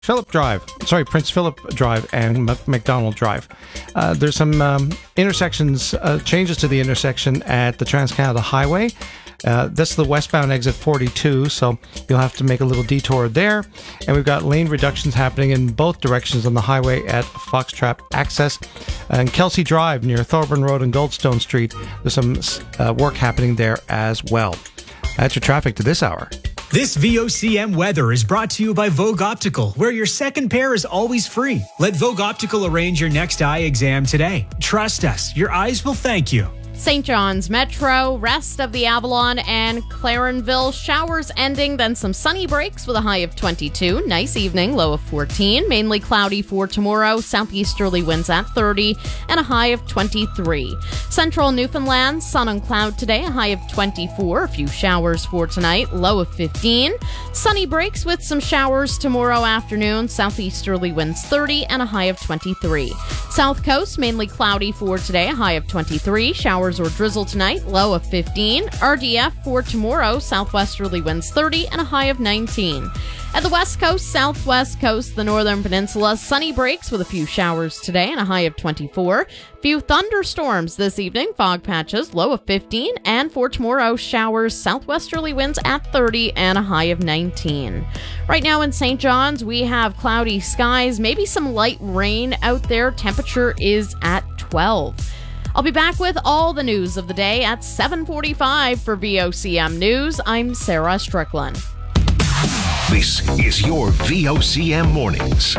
Prince Philip Drive and McDonald Drive. There's some intersections, changes to the intersection at the Trans-Canada Highway. That's the westbound exit 42, so you'll have to make a little detour there. And we've got lane reductions happening in both directions on the highway at Foxtrap Access. And Kelsey Drive near Thorburn Road and Goldstone Street, there's some work happening there as well. That's your traffic to this hour. This VOCM weather is brought to you by Vogue Optical, where your second pair is always free. Let Vogue Optical arrange your next eye exam today. Trust us, your eyes will thank you. St. John's Metro, rest of the Avalon and Clarenville, showers ending, then some sunny breaks with a high of 22. Nice evening, low of 14. Mainly cloudy for tomorrow, southeasterly winds at 30 and a high of 23. Central Newfoundland, sun and cloud today, a high of 24. A few showers for tonight, low of 15. Sunny breaks with some showers tomorrow afternoon, southeasterly winds 30 and a high of 23. South Coast, mainly cloudy for today, a high of 23. Showers or drizzle tonight, low of 15. RDF for tomorrow, southwesterly winds 30 and a high of 19. At the West Coast, Southwest Coast, the Northern Peninsula, sunny breaks with a few showers today and a high of 24. Few thunderstorms this evening, fog patches, low of 15. And for tomorrow, showers, southwesterly winds at 30 and a high of 19. Right now in St. John's, we have cloudy skies, maybe some light rain out there. Temperature is at 12. I'll be back with all the news of the day at 7:45 for VOCM News. I'm Sarah Strickland. This is your VOCM Mornings.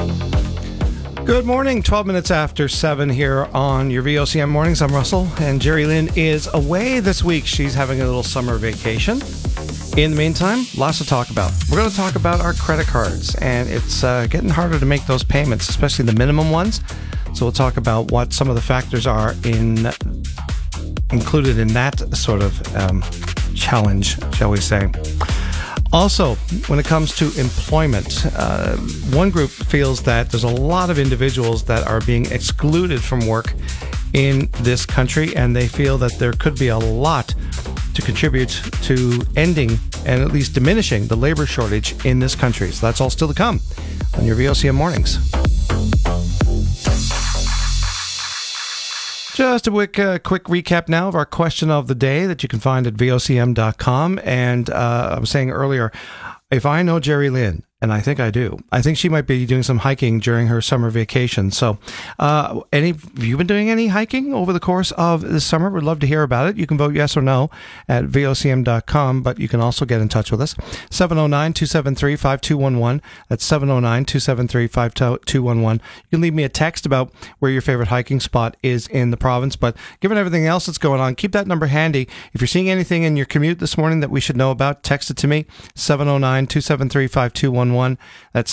Good morning, 12 minutes after 7 here on your VOCM Mornings. I'm Russell, and Jerry Lynn is away this week. She's having a little summer vacation. In the meantime, lots to talk about. We're going to talk about our credit cards, and it's getting harder to make those payments, especially the minimum ones. So we'll talk about what some of the factors are included in that sort of challenge, shall we say. Also, when it comes to employment, one group feels that there's a lot of individuals that are being excluded from work in this country, and they feel that there could be a lot to contribute to ending and at least diminishing the labor shortage in this country. So that's all still to come on your VOCM Mornings. Just a quick recap now of our question of the day that you can find at vocm.com. And I was saying earlier, if I know Jerry Lynn, and I think I do, I think she might be doing some hiking during her summer vacation. So have you been doing any hiking over the course of this summer? We'd love to hear about it. You can vote yes or no at vocm.com, but you can also get in touch with us. 709-273-5211. That's 709-273-5211. You can leave me a text about where your favorite hiking spot is in the province. But given everything else that's going on, keep that number handy. If you're seeing anything in your commute this morning that we should know about, text it to me, 709-273-5211. That's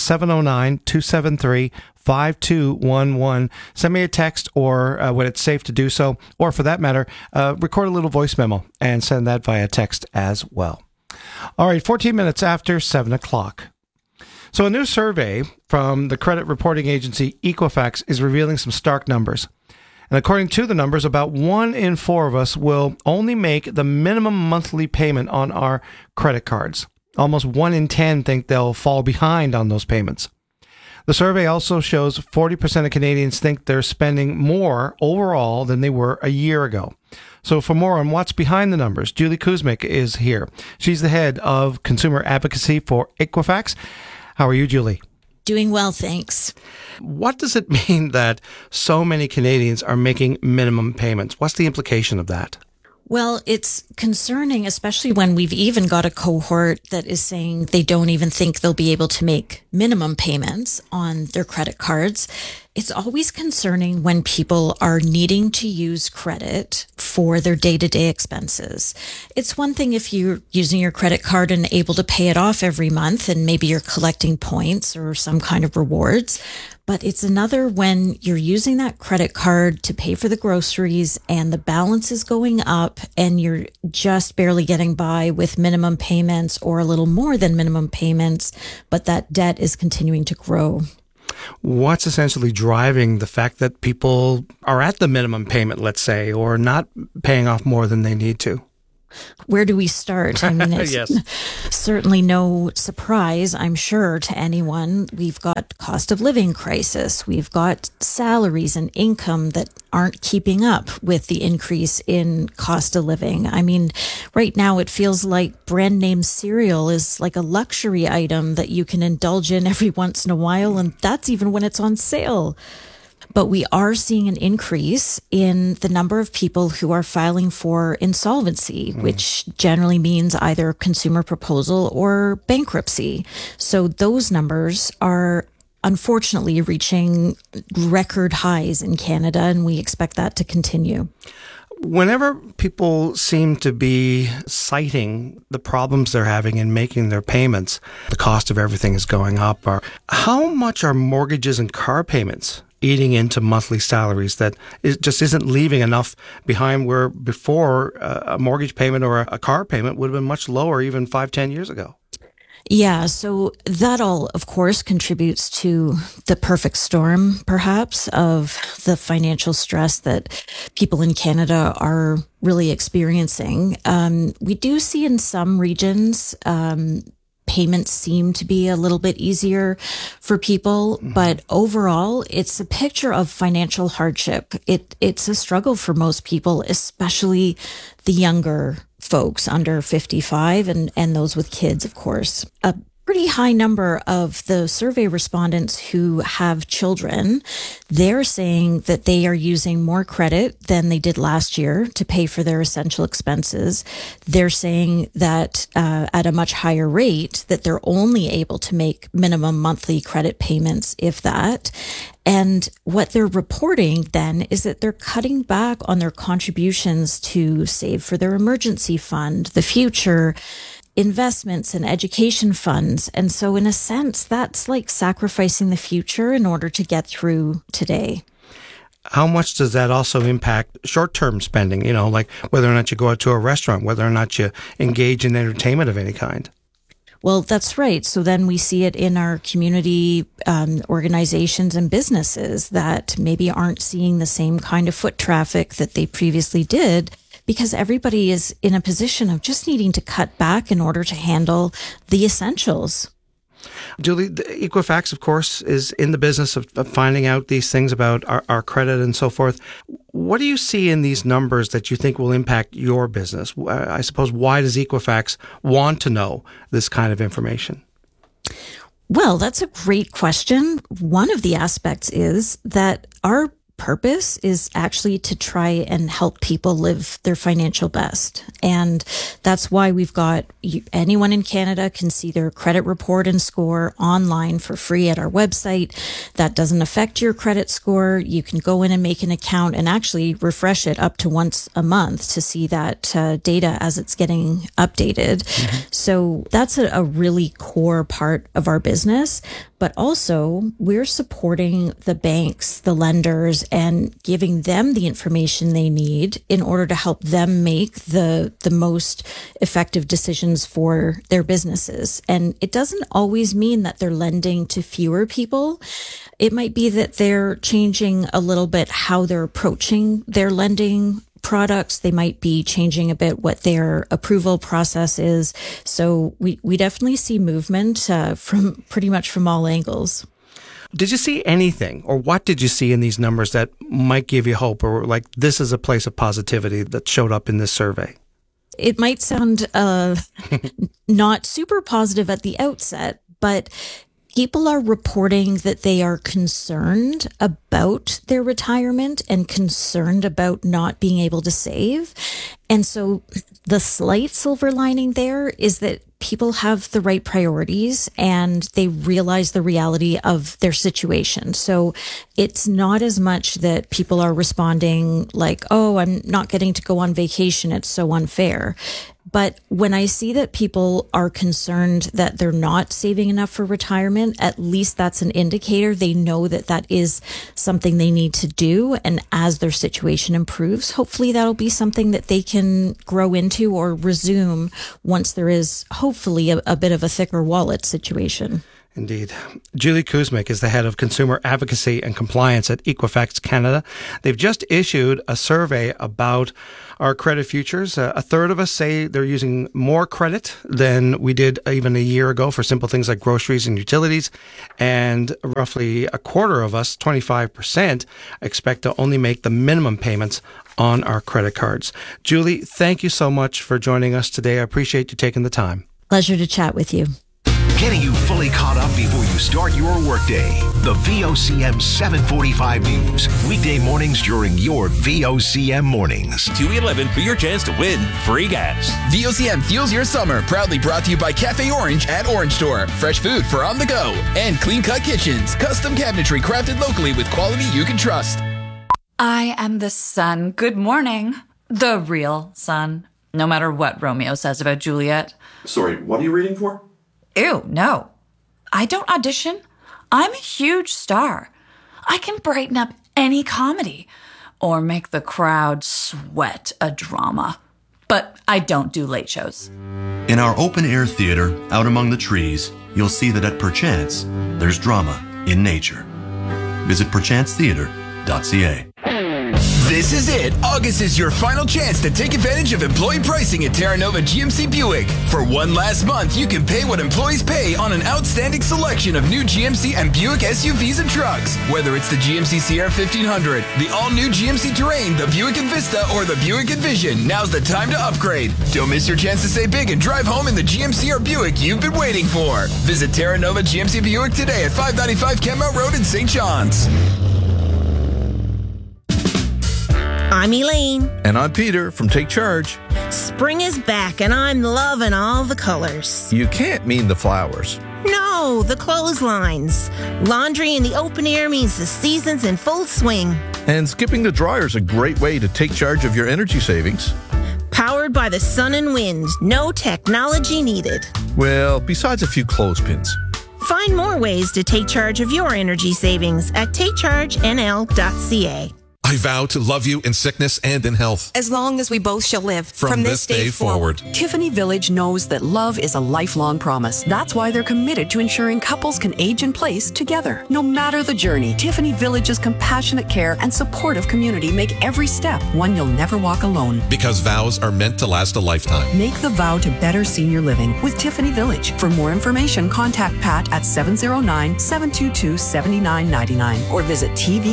709-273-5211. Send me a text or when it's safe to do so, or for that matter, record a little voice memo and send that via text as well. All right, 14 minutes after 7 o'clock. So a new survey from the credit reporting agency Equifax is revealing some stark numbers. And according to the numbers, about 1 in 4 of us will only make the minimum monthly payment on our credit cards. Almost 1 in 10 think they'll fall behind on those payments. The survey also shows 40% of Canadians think they're spending more overall than they were a year ago. So for more on what's behind the numbers, Julie Kuzmic is here. She's the head of consumer advocacy for Equifax. How are you, Julie? Doing well, thanks. What does it mean that so many Canadians are making minimum payments? What's the implication of that? Well, it's concerning, especially when we've even got a cohort that is saying they don't even think they'll be able to make minimum payments on their credit cards. It's always concerning when people are needing to use credit for their day-to-day expenses. It's one thing if you're using your credit card and able to pay it off every month and maybe you're collecting points or some kind of rewards. But it's another when you're using that credit card to pay for the groceries and the balance is going up and you're just barely getting by with minimum payments or a little more than minimum payments, but that debt is continuing to grow. What's essentially driving the fact that people are at the minimum payment, let's say, or not paying off more than they need to? where do we start? I mean, it's Yes. certainly no surprise, I'm sure, to anyone. We've got cost of living crisis. We've got salaries and income that aren't keeping up with the increase in cost of living. I mean, right now it feels like brand name cereal is like a luxury item that you can indulge in every once in a while, and that's even when it's on sale. But we are seeing an increase in the number of people who are filing for insolvency, which generally means either consumer proposal or bankruptcy. So those numbers are unfortunately reaching record highs in Canada, and we expect that to continue. Whenever people seem to be citing the problems they're having in making their payments, the cost of everything is going up. Or how much are mortgages and car payments eating into monthly salaries that it just isn't leaving enough behind, where before a mortgage payment or a car payment would have been much lower even 5-10 years ago? Yeah, so that all, of course, contributes to the perfect storm, perhaps, of the financial stress that people in Canada are really experiencing. We do see in some regions, payments seem to be a little bit easier for people, but overall, it's a picture of financial hardship. It's a struggle for most people, especially the younger folks under 55 and those with kids, of course. A pretty high number of the survey respondents who have children, they're saying that they are using more credit than they did last year to pay for their essential expenses. They're saying that at a much higher rate, that they're only able to make minimum monthly credit payments, if that. And what they're reporting then is that they're cutting back on their contributions to save for their emergency fund, the future, investments and education funds. And so in a sense, that's like sacrificing the future in order to get through today. How much does that also impact short-term spending? Like whether or not you go out to a restaurant, whether or not you engage in entertainment of any kind? Well, that's right. So then we see it in our community organizations and businesses that maybe aren't seeing the same kind of foot traffic that they previously did, because everybody is in a position of just needing to cut back in order to handle the essentials. Julie, Equifax, of course, is in the business of finding out these things about our credit and so forth. What do you see in these numbers that you think will impact your business? I suppose, why does Equifax want to know this kind of information? Well, that's a great question. One of the aspects is that our purpose is actually to try and help people live their financial best. And that's why we've got anyone in Canada can see their credit report and score online for free at our website. That doesn't affect your credit score. You can go in and make an account and actually refresh it up to once a month to see that data as it's getting updated. Mm-hmm. So that's a really core part of our business. But also, we're supporting the banks, the lenders, and giving them the information they need in order to help them make the most effective decisions for their businesses. And it doesn't always mean that they're lending to fewer people. It might be that they're changing a little bit how they're approaching their lending products. They might be changing a bit what their approval process is. So we definitely see movement from pretty much from all angles. Did you see anything, or what did you see in these numbers that might give you hope, or like this is a place of positivity that showed up in this survey? It might sound not super positive at the outset, but people are reporting that they are concerned about their retirement and concerned about not being able to save. And so the slight silver lining there is that people have the right priorities and they realize the reality of their situation. So it's not as much that people are responding like, oh, I'm not getting to go on vacation. It's so unfair. But when I see that people are concerned that they're not saving enough for retirement, at least that's an indicator. They know that that is something they need to do. And as their situation improves, hopefully that'll be something that they can grow into or resume once there is hopefully a bit of a thicker wallet situation. Indeed. Julie Kuzmic is the head of consumer advocacy and compliance at Equifax Canada. They've just issued a survey about our credit futures. A third of us say they're using more credit than we did even a year ago for simple things like groceries and utilities. And roughly a quarter of us, 25%, expect to only make the minimum payments on our credit cards. Julie, thank you so much for joining us today. I appreciate you taking the time. Pleasure to chat with you. Getting you fully caught up before you start your workday. The VOCM 745 News. Weekday mornings during your VOCM mornings. 211 for your chance to win free gas. VOCM fuels your summer. Proudly brought to you by Cafe Orange at Orange Store. Fresh food for on the go. And Clean Cut Kitchens. Custom cabinetry crafted locally with quality you can trust. I am the sun. Good morning. The real sun. No matter what Romeo says about Juliet. Sorry, what are you reading for? Ew, no. I don't audition. I'm a huge star. I can brighten up any comedy or make the crowd sweat a drama. But I don't do late shows. In our open-air theater, out among the trees, you'll see that at Perchance, there's drama in nature. Visit perchancetheater.ca. This is it. August is your final chance to take advantage of employee pricing at Terra Nova GMC Buick. For one last month, you can pay what employees pay on an outstanding selection of new GMC and Buick SUVs and trucks. Whether it's the GMC Sierra 1500, the all-new GMC Terrain, the Buick Envista, or the Buick Envision, now's the time to upgrade. Don't miss your chance to save big and drive home in the GMC or Buick you've been waiting for. Visit Terra Nova GMC Buick today at 595 Kenmount Road in St. John's. I'm Elaine. And I'm Peter from Take Charge. Spring is back and I'm loving all the colors. You can't mean the flowers. No, the clotheslines. Laundry in the open air means the season's in full swing. And skipping the dryer is a great way to take charge of your energy savings. Powered by the sun and wind. No technology needed. Well, besides a few clothespins. Find more ways to take charge of your energy savings at takechargenl.ca. I vow to love you in sickness and in health. As long as we both shall live. From this day forward. Tiffany Village knows that love is a lifelong promise. That's why they're committed to ensuring couples can age in place together. No matter the journey, Tiffany Village's compassionate care and supportive community make every step one you'll never walk alone. Because vows are meant to last a lifetime. Make the vow to better senior living with Tiffany Village. For more information, contact Pat at 709-722-7999 or visit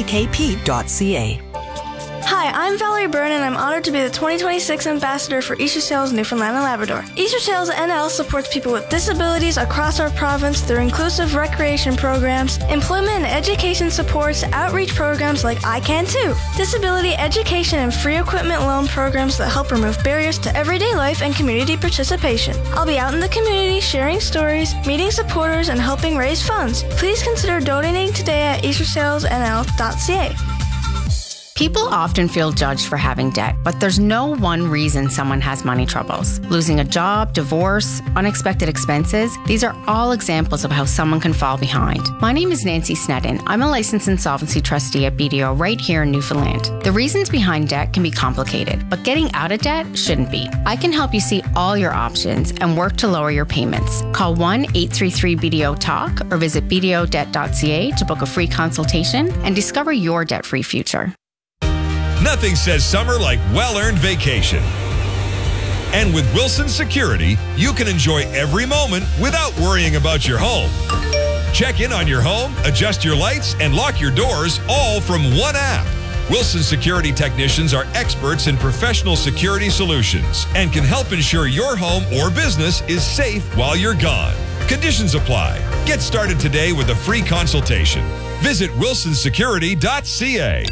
tvkp.ca. Hi, I'm Valerie Byrne, and I'm honored to be the 2026 Ambassador for Easter Sales Newfoundland and Labrador. Easter Sales NL supports people with disabilities across our province through inclusive recreation programs, employment and education supports, outreach programs like I Can Too, disability education and free equipment loan programs that help remove barriers to everyday life and community participation. I'll be out in the community sharing stories, meeting supporters, and helping raise funds. Please consider donating today at eastersalesnl.ca. People often feel judged for having debt, but there's no one reason someone has money troubles. Losing a job, divorce, unexpected expenses, these are all examples of how someone can fall behind. My name is Nancy Sneddon. I'm a licensed insolvency trustee at BDO right here in Newfoundland. The reasons behind debt can be complicated, but getting out of debt shouldn't be. I can help you see all your options and work to lower your payments. Call 1-833-BDO-TALK or visit bdodebt.ca to book a free consultation and discover your debt-free future. Nothing says summer like well-earned vacation. And with Wilson Security, you can enjoy every moment without worrying about your home. Check in on your home, adjust your lights, and lock your doors all from one app. Wilson Security technicians are experts in professional security solutions and can help ensure your home or business is safe while you're gone. Conditions apply. Get started today with a free consultation. Visit wilsonsecurity.ca.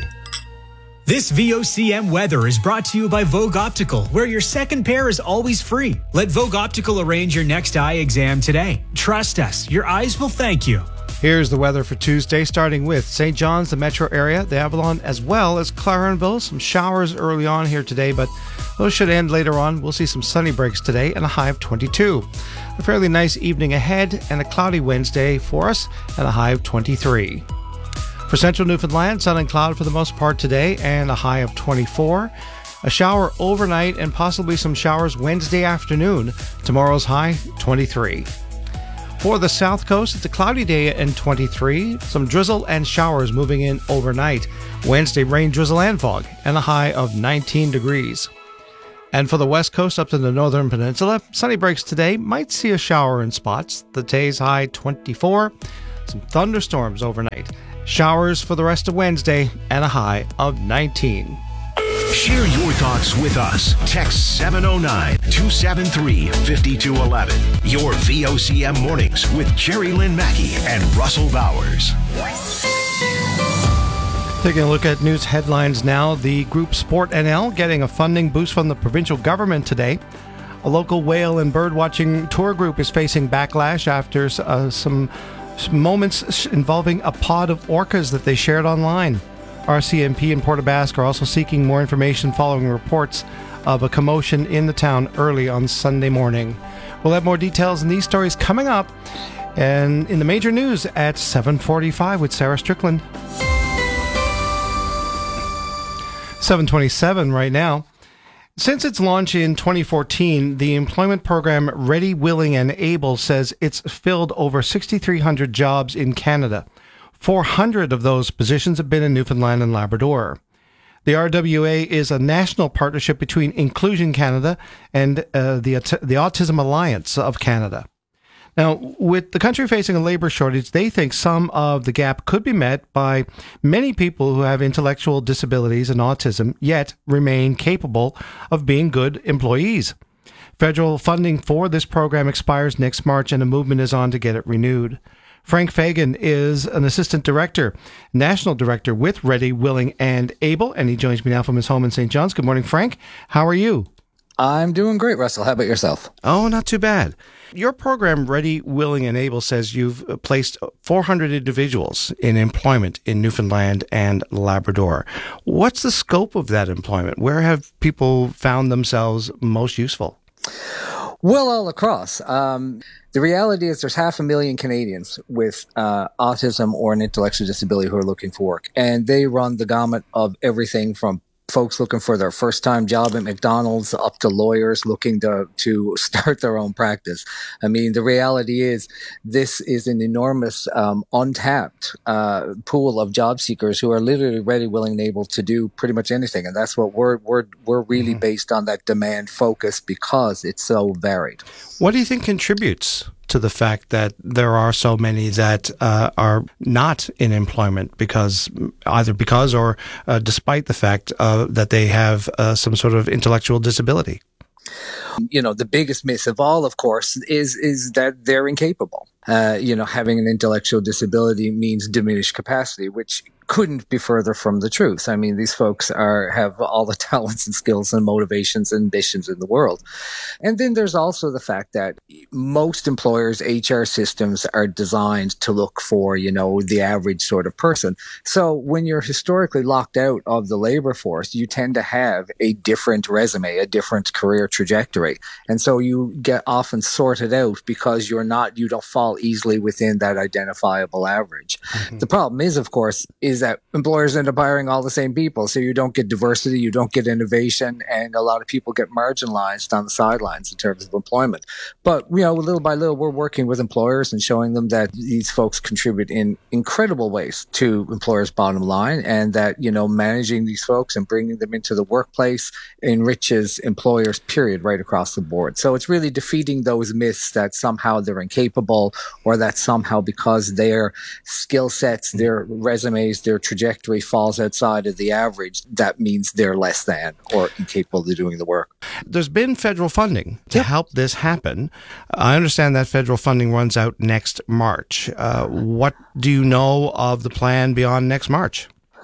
This VOCM weather is brought to you by Vogue Optical, where your second pair is always free. Let Vogue Optical arrange your next eye exam today. Trust us, your eyes will thank you. Here's the weather for Tuesday, starting with St. John's, the metro area, the Avalon, as well as Clarenville. Some showers early on here today, but those should end later on. We'll see some sunny breaks today and a high of 22. A fairly nice evening ahead and a cloudy Wednesday for us and a high of 23. For central Newfoundland, sun and cloud for the most part today and a high of 24. A shower overnight and possibly some showers Wednesday afternoon. Tomorrow's high, 23. For the South Coast, it's a cloudy day and 23. Some drizzle and showers moving in overnight. Wednesday, rain, drizzle, and fog, and a high of 19 degrees. And for the West Coast up to the Northern Peninsula, sunny breaks today. Might see a shower in spots. The day's high 24. Some thunderstorms overnight. Showers for the rest of Wednesday, and a high of 19. Share your thoughts with us. Text 709-273-5211. Your VOCM mornings with Jerry Lynn Mackey and Russell Bowers. Taking a look at news headlines now. The group Sport NL getting a funding boost from the provincial government today. A local whale and birdwatching tour group is facing backlash after some moments involving a pod of orcas that they shared online. RCMP and Port aux Basques are also seeking more information following reports of a commotion in the town early on Sunday morning. We'll have more details in these stories coming up and in the major news at 7:45 with Sarah Strickland. 7:27 right now. Since its launch in 2014, the employment program Ready, Willing and Able says it's filled over 6,300 jobs in Canada. 400 of those positions have been in Newfoundland and Labrador. The RWA is a national partnership between Inclusion Canada and the Autism Alliance of Canada. Now, with the country facing a labor shortage, they think some of the gap could be met by many people who have intellectual disabilities and autism, yet remain capable of being good employees. Federal funding for this program expires next March, and a movement is on to get it renewed. Frank Fagan is an assistant director, national director with Ready, Willing and Able, and he joins me now from his home in St. John's. Good morning, Frank. How are you? I'm doing great, Russell. How about yourself? Oh, not too bad. Your program, Ready, Willing and Able, says you've placed 400 individuals in employment in Newfoundland and Labrador. What's the scope of that employment? Where have people found themselves most useful? Well, all across. The reality is there's 500,000 Canadians with autism or an intellectual disability who are looking for work. And they run the gamut of everything from folks looking for their first time job at McDonald's up to lawyers looking to start their own practice. I mean, the reality is this is an enormous untapped pool of job seekers who are literally ready, willing, and able to do pretty much anything. And that's what we're really based on, that demand focus, because it's so varied. What do you think contributes to the fact that there are so many that are not in employment either because or despite the fact that they have some sort of intellectual disability? You know, the biggest myth of all, of course, is that they're incapable. Having an intellectual disability means diminished capacity, which couldn't be further from the truth. I mean, these folks have all the talents and skills and motivations and ambitions in the world. And then there's also the fact that most employers' HR systems are designed to look for, the average sort of person. So when you're historically locked out of the labor force, you tend to have a different resume, a different career trajectory. And so you get often sorted out because you don't fall easily within that identifiable average. Mm-hmm. The problem is, of course, is that employers end up hiring all the same people. So you don't get diversity, you don't get innovation, and a lot of people get marginalized on the sidelines in terms of employment. But, little by little, we're working with employers and showing them that these folks contribute in incredible ways to employers' bottom line, and that, managing these folks and bringing them into the workplace enriches employers, period, right across the board. So it's really defeating those myths that somehow they're incapable, or that somehow because their skill sets, their resumes, their trajectory falls outside of the average, that means they're less than or incapable of doing the work. There's been federal funding to help this happen. I understand that federal funding runs out next March. What do you know of the plan beyond next March?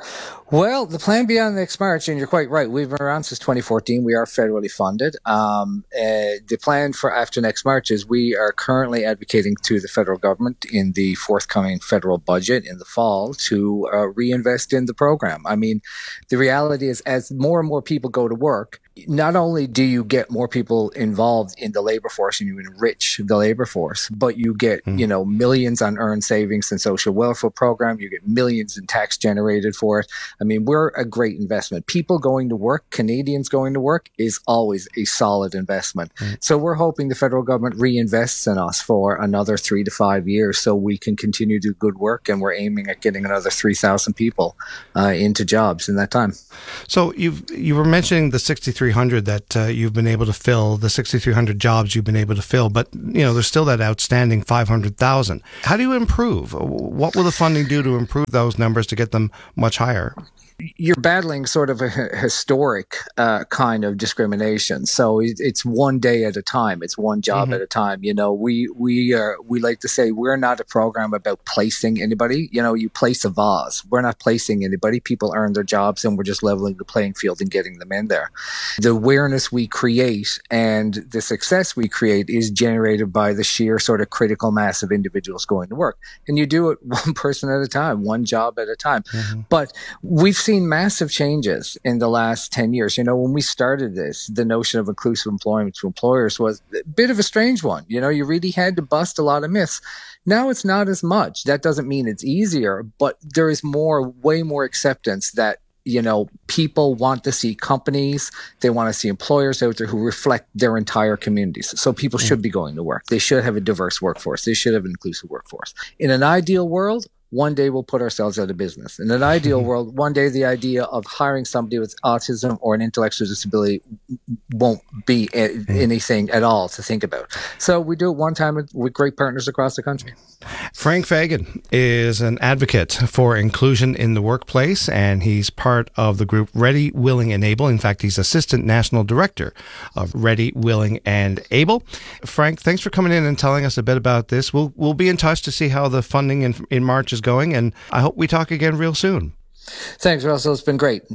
Well, the plan beyond next March, and you're quite right, we've been around since 2014. We are federally funded. The plan for after next March is we are currently advocating to the federal government in the forthcoming federal budget in the fall to reinvest in the program. I mean, the reality is as more and more people go to work, not only do you get more people involved in the labor force and you enrich the labor force, but you get, millions on earned savings and social welfare program. You get millions in tax generated for it. I mean, we're a great investment. People going to work, Canadians going to work is always a solid investment. So we're hoping the federal government reinvests in us for another 3 to 5 years so we can continue to do good work, and we're aiming at getting another 3,000 people into jobs in that time. So you were mentioning the 6,300 that you've been able to fill, the 6,300 jobs you've been able to fill, but there's still that outstanding 500,000. How do you improve? What will the funding do to improve those numbers to get them much higher? You're battling sort of a historic kind of discrimination. So it's one day at a time. It's one job at a time. We like to say we're not a program about placing anybody. You place a vase. We're not placing anybody. People earn their jobs, and we're just leveling the playing field and getting them in there. The awareness we create and the success we create is generated by the sheer sort of critical mass of individuals going to work. And you do it one person at a time, one job at a time. But we've seen massive changes in the last 10 years. When we started this, the notion of inclusive employment to employers was a bit of a strange one. You really had to bust a lot of myths. Now it's not as much. That doesn't mean it's easier, but there is way more acceptance that people want to see companies, they want to see employers out there who reflect their entire communities. So people should be going to work. They should have a diverse workforce. They should have an inclusive workforce. In an ideal world, one day we'll put ourselves out of business. In an ideal world, one day the idea of hiring somebody with autism or an intellectual disability won't be anything at all to think about. So we do it one time with great partners across the country. Frank Fagan is an advocate for inclusion in the workplace, and he's part of the group Ready, Willing, and Able. In fact, he's Assistant National Director of Ready, Willing, and Able. Frank, thanks for coming in and telling us a bit about this. We'll be in touch to see how the funding in March is going, and I hope we talk again real soon. Thanks, Russell. It's been great.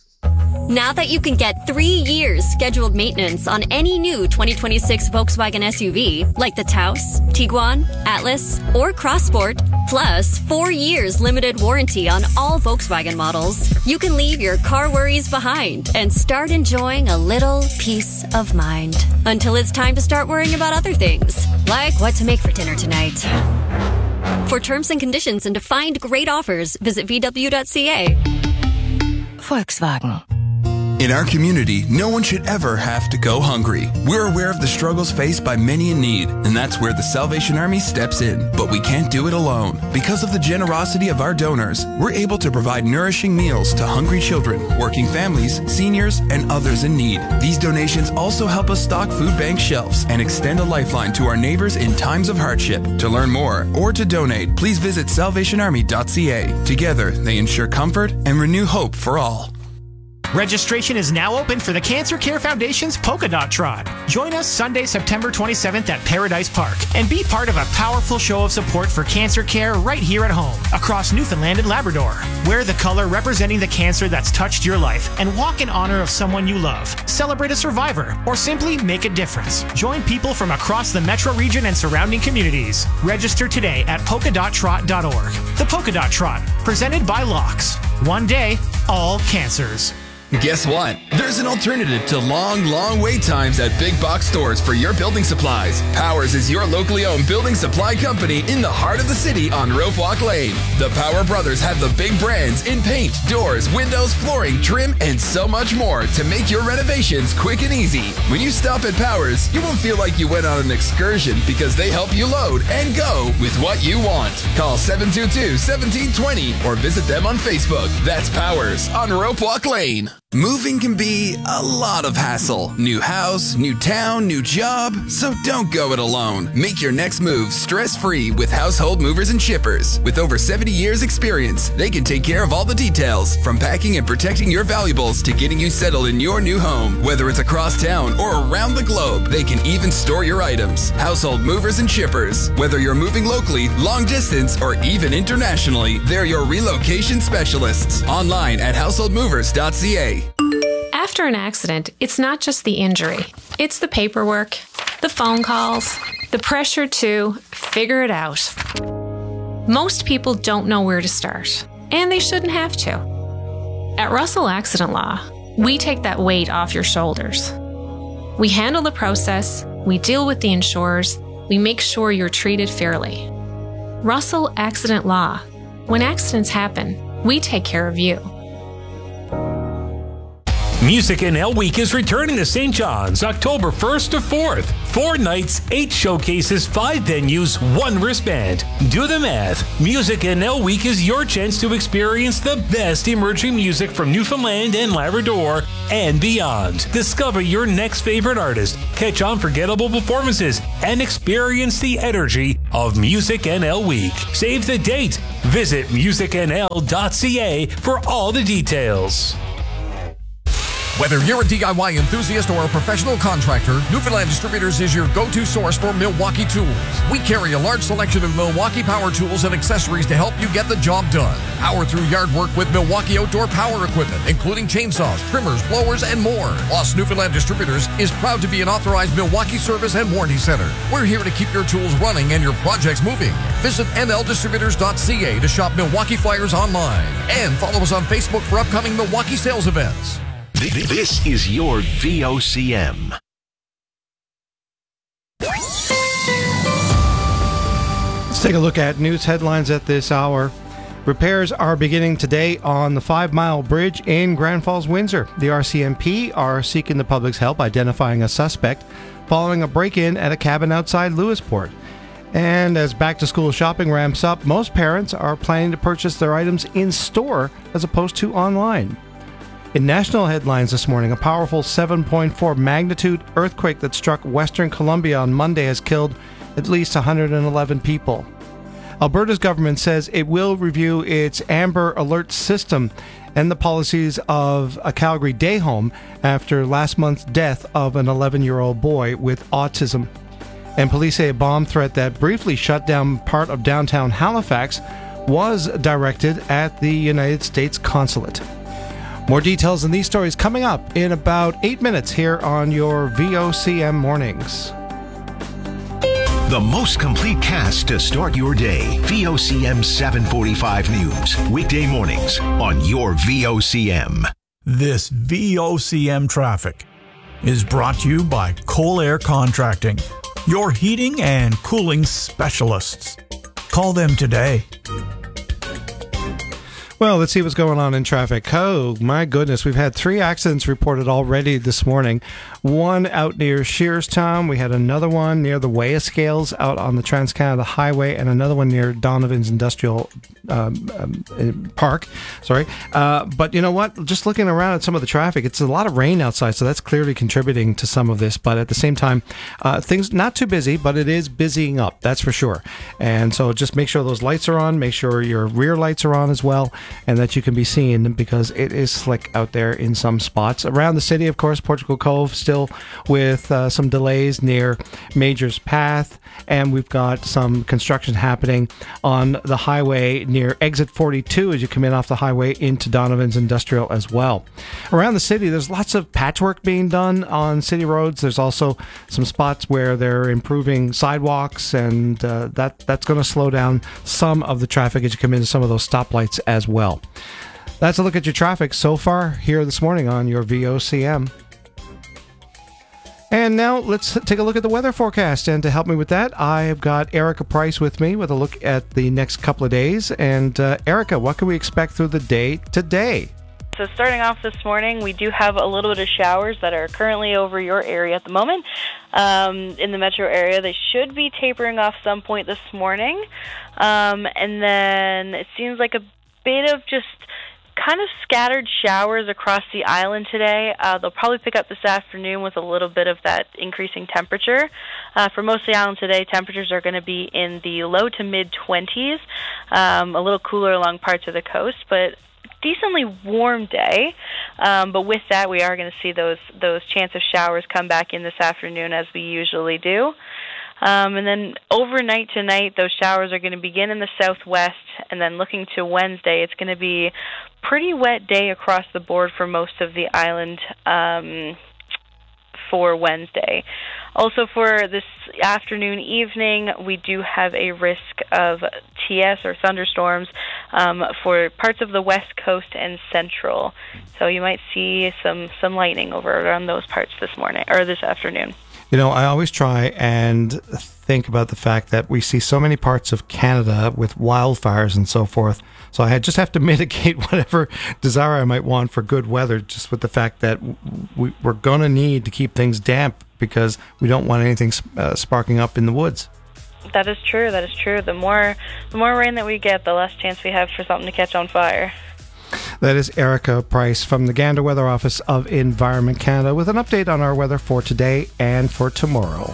Now that you can get 3 years scheduled maintenance on any new 2026 Volkswagen SUV, like the Taos, Tiguan, Atlas, or Crossport, plus 4 years limited warranty on all Volkswagen models, you can leave your car worries behind and start enjoying a little peace of mind. Until it's time to start worrying about other things, like what to make for dinner tonight. For terms and conditions and to find great offers, visit VW.ca. Volkswagen. In our community, no one should ever have to go hungry. We're aware of the struggles faced by many in need, and that's where the Salvation Army steps in. But we can't do it alone. Because of the generosity of our donors, we're able to provide nourishing meals to hungry children, working families, seniors, and others in need. These donations also help us stock food bank shelves and extend a lifeline to our neighbors in times of hardship. To learn more or to donate, please visit salvationarmy.ca. Together, they ensure comfort and renew hope for all. Registration is now open for the Cancer Care Foundation's Polka Dot Trot. Join us Sunday, September 27th at Paradise Park and be part of a powerful show of support for cancer care right here at home across Newfoundland and Labrador. Wear the color representing the cancer that's touched your life and walk in honor of someone you love. Celebrate a survivor or simply make a difference. Join people from across the metro region and surrounding communities. Register today at polkadottrot.org. The Polka Dot Trot, presented by Locks. One day, all cancers. Guess what? There's an alternative to long wait times at big box stores for your building supplies. Powers is your locally owned building supply company in the heart of the city on Rope Walk Lane. The Power Brothers have the big brands in paint, doors, windows, flooring, trim, and so much more to make your renovations quick and easy. When you stop at Powers, you won't feel like you went on an excursion because they help you load and go with what you want. Call 722-1720 or visit them on Facebook. That's Powers on Rope Walk Lane. Moving can be a lot of hassle. New house, new town, new job. So don't go it alone. Make your next move stress-free with Household Movers and Shippers. With over 70 years experience, they can take care of all the details, from packing and protecting your valuables to getting you settled in your new home. Whether it's across town or around the globe, they can even store your items. Household Movers and Shippers. Whether you're moving locally, long distance, or even internationally, they're your relocation specialists. Online at householdmovers.ca. After an accident, it's not just the injury. It's the paperwork, the phone calls, the pressure to figure it out. Most people don't know where to start, and they shouldn't have to. At Russell Accident Law, we take that weight off your shoulders. We handle the process, we deal with the insurers, we make sure you're treated fairly. Russell Accident Law. When accidents happen, we take care of you. Music NL Week is returning to St. John's October 1st to 4th. 4 nights, 8 showcases, 5 venues, 1 wristband. Do the math. Music NL Week is your chance to experience the best emerging music from Newfoundland and Labrador and beyond. Discover your next favorite artist, catch unforgettable performances, and experience the energy of Music NL Week. Save the date. Visit musicnl.ca for all the details. Whether you're a DIY enthusiast or a professional contractor, Newfoundland Distributors is your go-to source for Milwaukee tools. We carry a large selection of Milwaukee power tools and accessories to help you get the job done. Power through yard work with Milwaukee outdoor power equipment, including chainsaws, trimmers, blowers, and more. Plus, Newfoundland Distributors is proud to be an authorized Milwaukee service and warranty center. We're here to keep your tools running and your projects moving. Visit nldistributors.ca to shop Milwaukee flyers online and follow us on Facebook for upcoming Milwaukee sales events. This is your VOCM. Let's take a look at news headlines at this hour. Repairs are beginning today on the 5 Mile Bridge in Grand Falls, Windsor. The RCMP are seeking the public's help identifying a suspect following a break-in at a cabin outside Lewisport. And as back-to-school shopping ramps up, most parents are planning to purchase their items in-store as opposed to online. In national headlines this morning, a powerful 7.4 magnitude earthquake that struck Western Colombia on Monday has killed at least 111 people. Alberta's government says it will review its Amber Alert system and the policies of a Calgary day home after last month's death of an 11-year-old boy with autism. And police say a bomb threat that briefly shut down part of downtown Halifax was directed at the United States consulate. More details on these stories coming up in about 8 minutes here on your VOCM Mornings. The most complete cast to start your day. VOCM 745 News. Weekday mornings on your VOCM. This VOCM traffic is brought to you by Coal Air Contracting, your heating and cooling specialists. Call them today. Well, let's see what's going on in traffic. Oh, my goodness. We've had 3 accidents reported already this morning. One out near Shearstown. We had another one near the Weah Scales out on the Trans-Canada Highway, and another one near Donovan's Industrial Park. But you know what? Just looking around at some of the traffic, it's a lot of rain outside, so that's clearly contributing to some of this. But at the same time, things not too busy, but it is busying up, that's for sure. And so just make sure those lights are on. Make sure your rear lights are on as well, and that you can be seen, because it is slick out there in some spots. Around the city, of course, Portugal Cove still with some delays near Majors Path, and we've got some construction happening on the highway near exit 42 as you come in off the highway into Donovan's Industrial as well. Around the city, there's lots of patchwork being done on city roads. There's also some spots where they're improving sidewalks, and that's going to slow down some of the traffic as you come into some of those stoplights as well. That's a look at your traffic so far here this morning on your VOCM. And now let's take a look at the weather forecast. And to help me with that, I have got Erica Price with me with a look at the next couple of days. And Erica, what can we expect through the day today? So starting off this morning, we do have a little bit of showers that are currently over your area at the moment. In the metro area, they should be tapering off some point this morning. And then it seems like a bit of just kind of scattered showers across the island today. They'll probably pick up this afternoon with a little bit of that increasing temperature. For most of the island today, temperatures are going to be in the low to mid-20s, a little cooler along parts of the coast, but decently warm day. But with that, we are going to see those chance of showers come back in this afternoon as we usually do. And then overnight tonight, those showers are going to begin in the southwest, and then looking to Wednesday, it's going to be pretty wet day across the board for most of the island for Wednesday. Also for this afternoon, evening, we do have a risk of TS or thunderstorms for parts of the west coast and central. So you might see some lightning over around those parts this morning or this afternoon. You know, I always try and think about the fact that we see so many parts of Canada with wildfires and so forth. So I just have to mitigate whatever desire I might want for good weather, just with the fact that we're going to need to keep things damp because we don't want anything sparking up in the woods. That is true. That is true. The more rain that we get, the less chance we have for something to catch on fire. That is Erica Price from the Gander Weather Office of Environment Canada with an update on our weather for today and for tomorrow.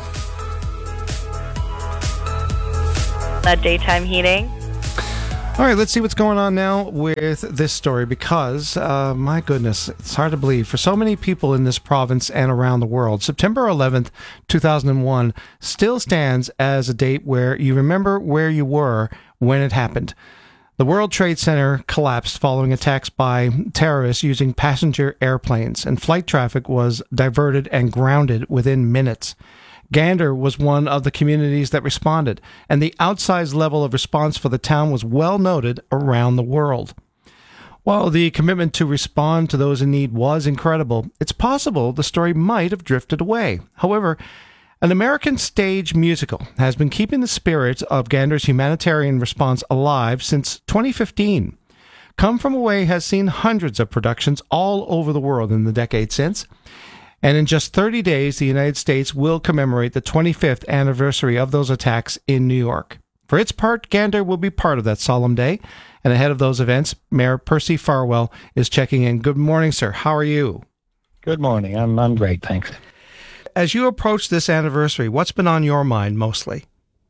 Daytime heating. All right, let's see what's going on now with this story because, my goodness, it's hard to believe. For so many people in this province and around the world, September 11th, 2001 still stands as a date where you remember where you were when it happened. The World Trade Center collapsed following attacks by terrorists using passenger airplanes, and flight traffic was diverted and grounded within minutes. Gander was one of the communities that responded, and the outsized level of response for the town was well noted around the world. While the commitment to respond to those in need was incredible, it's possible the story might have drifted away. However, an American stage musical has been keeping the spirit of Gander's humanitarian response alive since 2015. Come From Away has seen hundreds of productions all over the world in the decade since. And in just 30 days, the United States will commemorate the 25th anniversary of those attacks in New York. For its part, Gander will be part of that solemn day. And ahead of those events, Mayor Percy Farwell is checking in. Good morning, sir. How are you? Good morning. I'm great, thanks. As you approach this anniversary, what's been on your mind mostly?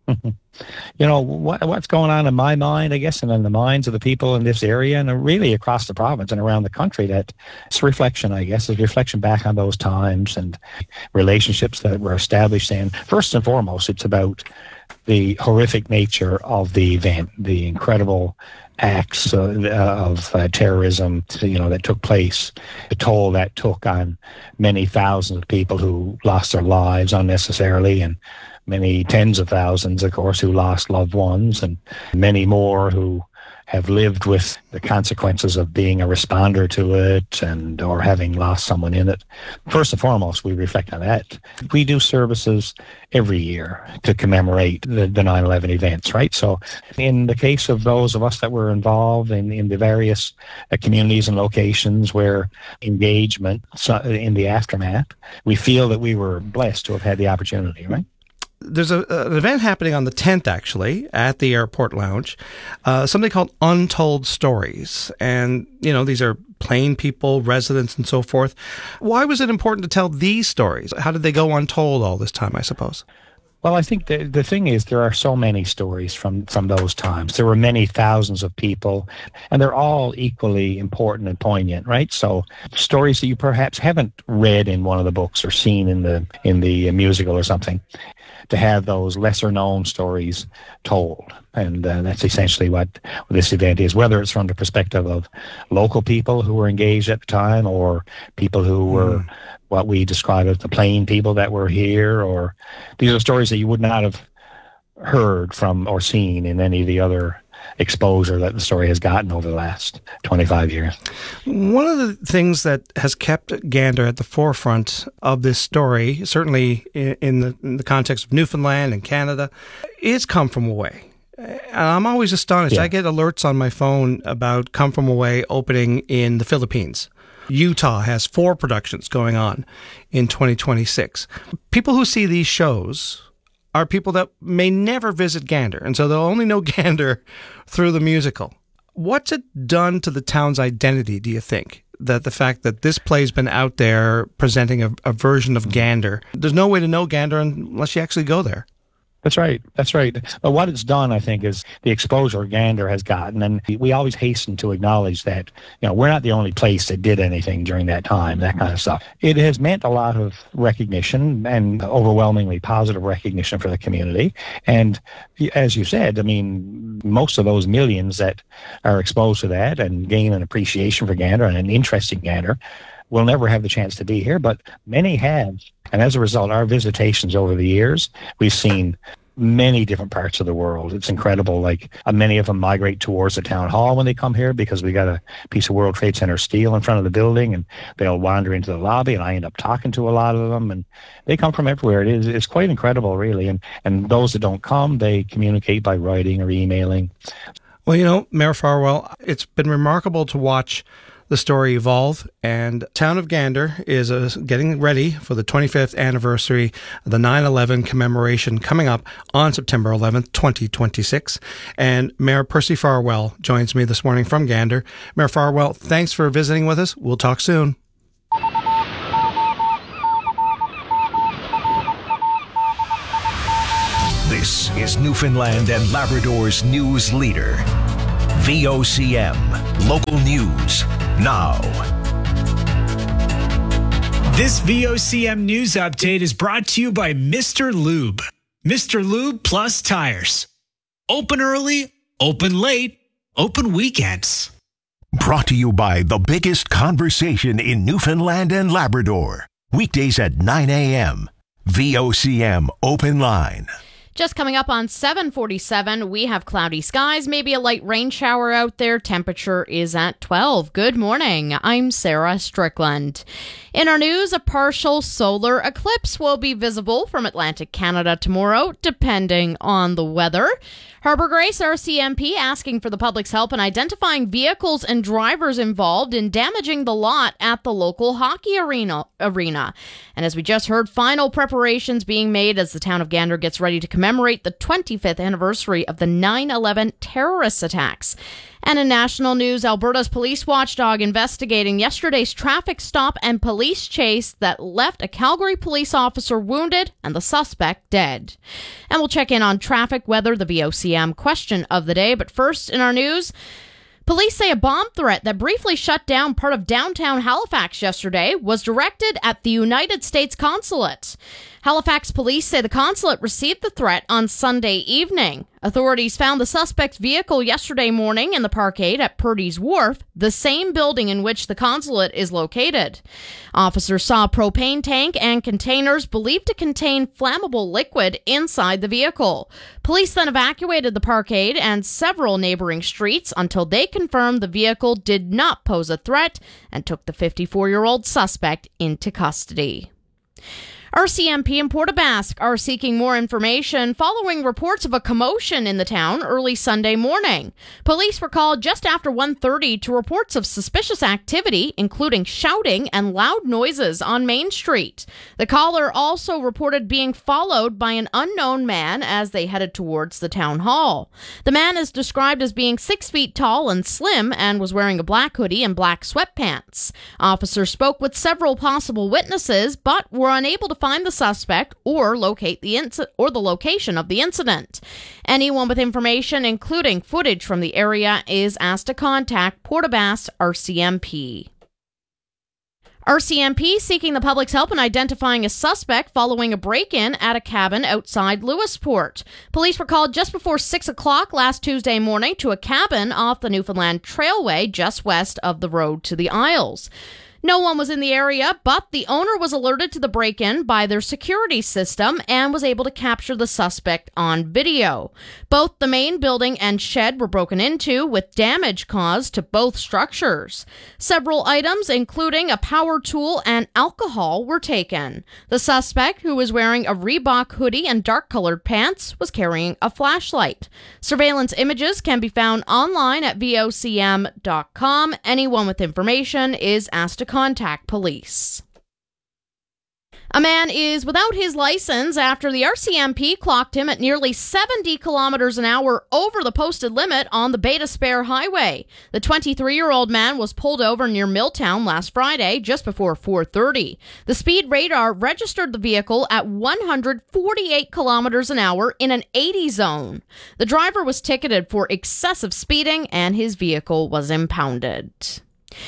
You know, what's going on in my mind, I guess, and in the minds of the people in this area and really across the province and around the country, that it's reflection, I guess, is reflection back on those times and relationships that were established. And first and foremost, it's about the horrific nature of the event, the incredible acts of terrorism, that took place, the toll that took on many thousands of people who lost their lives unnecessarily, and many tens of thousands, of course, who lost loved ones, and many more who have lived with the consequences of being a responder to it or having lost someone in it. First and foremost, we reflect on that. We do services every year to commemorate the 9/11 events, right? So in the case of those of us that were involved in the various communities and locations where engagement in the aftermath, we feel that we were blessed to have had the opportunity, right? There's an event happening on the 10th, actually, at the Airport Lounge, something called Untold Stories. And, these are plain people, residents, and so forth. Why was it important to tell these stories? How did they go untold all this time, I suppose? Well, I think the thing is there are so many stories from those times. There were many thousands of people, and they're all equally important and poignant, right? So stories that you perhaps haven't read in one of the books or seen in the musical or something, to have those lesser-known stories told. And that's essentially what this event is, whether it's from the perspective of local people who were engaged at the time or people who were what we describe as the plain people that were here, or these are stories that you would not have heard from or seen in any of the other exposure that the story has gotten over the last 25 years. One of the things that has kept Gander at the forefront of this story, certainly in the context of Newfoundland and Canada, is Come From Away. And I'm always astonished. I get alerts on my phone about Come From Away opening in the Philippines. Utah has 4 productions going on in 2026. People who see these shows are people that may never visit Gander, and so they'll only know Gander through the musical. What's it done to the town's identity, do you think? That the fact that this play's been out there presenting a version of Gander, there's no way to know Gander unless you actually go there. That's right. That's right. But what it's done, I think, is the exposure Gander has gotten. And we always hasten to acknowledge that, we're not the only place that did anything during that time, that kind of stuff. It has meant a lot of recognition and overwhelmingly positive recognition for the community. And as you said, most of those millions that are exposed to that and gain an appreciation for Gander and an interest in Gander will never have the chance to be here, but many have. And as a result, our visitations over the years, we've seen many different parts of the world. It's incredible. Like many of them migrate towards the town hall when they come here because we got a piece of World Trade Center steel in front of the building, and they'll wander into the lobby, and I end up talking to a lot of them, and they come from everywhere. It's quite incredible, really. And those that don't come, they communicate by writing or emailing. Well, Mayor Farwell, it's been remarkable to watch the story evolve, and town of Gander is getting ready for the 25th anniversary of the 9/11 commemoration coming up on September 11th, 2026. And Mayor Percy Farwell joins me this morning from Gander. Mayor Farwell, thanks for visiting with us. We'll talk soon. This is Newfoundland and Labrador's news leader. VOCM, local news, now. This VOCM news update is brought to you by Mr. Lube. Mr. Lube Plus Tires. Open early, open late, open weekends. Brought to you by the biggest conversation in Newfoundland and Labrador. Weekdays at 9 a.m. VOCM Open Line. Just coming up on 7:47, we have cloudy skies, maybe a light rain shower out there. Temperature is at 12. Good morning. I'm Sarah Strickland. In our news, a partial solar eclipse will be visible from Atlantic Canada tomorrow, depending on the weather. Harbour Grace RCMP asking for the public's help in identifying vehicles and drivers involved in damaging the lot at the local hockey arena. And as we just heard, final preparations being made as the town of Gander gets ready to commemorate the 25th anniversary of the 9/11 terrorist attacks. And in national news, Alberta's police watchdog investigating yesterday's traffic stop and police chase that left a Calgary police officer wounded and the suspect dead. And we'll check in on traffic, weather, the VOCM question of the day. But first, in our news, police say a bomb threat that briefly shut down part of downtown Halifax yesterday was directed at the United States Consulate. Halifax police say the consulate received the threat on Sunday evening. Authorities found the suspect's vehicle yesterday morning in the parkade at Purdy's Wharf, the same building in which the consulate is located. Officers saw a propane tank and containers believed to contain flammable liquid inside the vehicle. Police then evacuated the parkade and several neighboring streets until they confirmed the vehicle did not pose a threat and took the 54-year-old suspect into custody. RCMP and Port aux Basques are seeking more information following reports of a commotion in the town early Sunday morning. Police were called just after 1:30 to reports of suspicious activity, including shouting and loud noises on Main Street. The caller also reported being followed by an unknown man as they headed towards the town hall. The man is described as being 6 feet tall and slim and was wearing a black hoodie and black sweatpants. Officers spoke with several possible witnesses, but were unable to find the suspect or locate the location of the incident. Anyone with information, including footage from the area, is asked to contact Port aux Basques RCMP. RCMP seeking the public's help in identifying a suspect following a break-in at a cabin outside Lewisport. Police were called just before 6 o'clock last Tuesday morning to a cabin off the Newfoundland Trailway just west of the road to the Isles. No one was in the area, but the owner was alerted to the break-in by their security system and was able to capture the suspect on video. Both the main building and shed were broken into, with damage caused to both structures. Several items, including a power tool and alcohol, were taken. The suspect, who was wearing a Reebok hoodie and dark-colored pants, was carrying a flashlight. Surveillance images can be found online at vocm.com. Anyone with information is asked to contact police. A man is without his license after the RCMP clocked him at nearly 70 kilometers an hour over the posted limit on the Bay d'Espoir Highway. The 23-year-old man was pulled over near Milltown last Friday, just before 4:30. The speed radar registered the vehicle at 148 kilometers an hour in an 80 zone. The driver was ticketed for excessive speeding and his vehicle was impounded.